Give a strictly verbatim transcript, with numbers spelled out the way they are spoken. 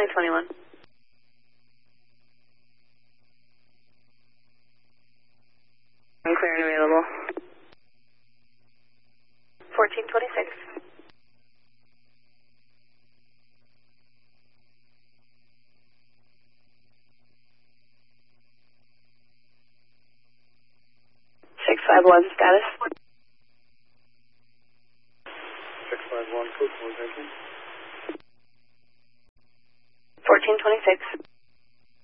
twenty twenty-one. Unclear and available. fourteen twenty-six. six five one status. six five one, code four, thank you. fourteen twenty-six.